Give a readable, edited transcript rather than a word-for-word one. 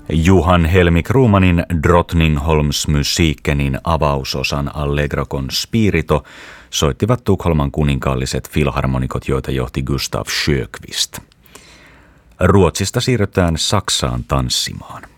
Johan Helmig Rumanin Drottningholmsmusiikenin avausosan Allegro con spirito soittivat Tukholman kuninkaalliset filharmonikot, joita johti Gustav Sjökvist. Ruotsista siirrytään Saksaan tanssimaan.